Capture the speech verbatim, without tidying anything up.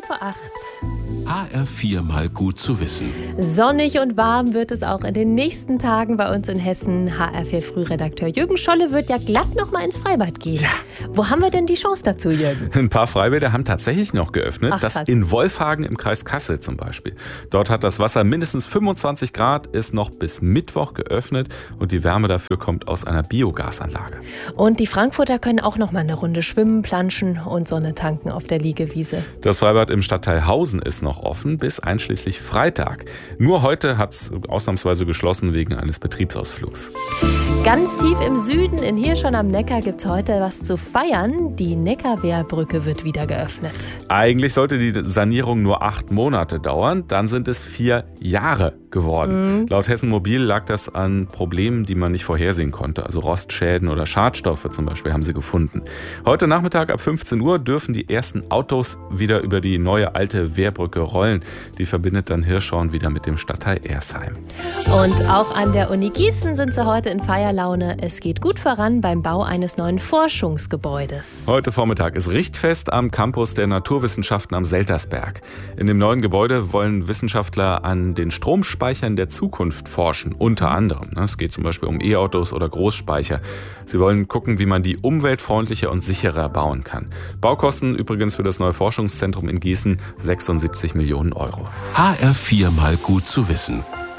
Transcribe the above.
vor acht. H R vier mal gut zu wissen. Sonnig und warm wird es auch in den nächsten Tagen bei uns in Hessen. H R vier Frühredakteur Jürgen Scholle wird ja glatt noch mal ins Freibad gehen. Ja. Wo haben wir denn die Chance dazu, Jürgen? Ein paar Freibäder haben tatsächlich noch geöffnet. Ach, das krass. in Wolfhagen im Kreis Kassel zum Beispiel. Dort hat das Wasser mindestens fünfundzwanzig Grad, ist noch bis Mittwoch geöffnet und die Wärme dafür kommt aus einer Biogasanlage. Und die Frankfurter können auch noch mal eine Runde schwimmen, planschen und Sonne tanken auf der Liegewiese. Das Freibad im Stadtteil Hausen ist noch offen bis einschließlich Freitag. Nur heute hat es ausnahmsweise geschlossen wegen eines Betriebsausflugs. Ganz tief im Süden, in Hirschhorn am Neckar, gibt es heute was zu feiern. Die Neckarwehrbrücke wird wieder geöffnet. Eigentlich sollte die Sanierung nur acht Monate dauern, dann sind es vier Jahre geworden. Mhm. Laut Hessen Mobil lag das an Problemen, die man nicht vorhersehen konnte. Also Rostschäden oder Schadstoffe zum Beispiel haben sie gefunden. Heute Nachmittag ab fünfzehn Uhr dürfen die ersten Autos wieder über die neue alte Wehrbrücke rollen. Die verbindet dann Hirschhorn wieder mit dem Stadtteil Ersheim. Und auch an der Uni Gießen sind sie heute in Feierlaune. Es geht gut voran beim Bau eines neuen Forschungsgebäudes. Heute Vormittag ist Richtfest am Campus der Naturwissenschaften am Seltersberg. In dem neuen Gebäude wollen Wissenschaftler an den Stromspeichern der Zukunft forschen, unter anderem. Es geht zum Beispiel um E-Autos oder Großspeicher. Sie wollen gucken, wie man die umweltfreundlicher und sicherer bauen kann. Baukosten übrigens für das neue Forschungszentrum in Gießen sechsundsiebzig Millionen Euro. H R vier mal gut zu wissen.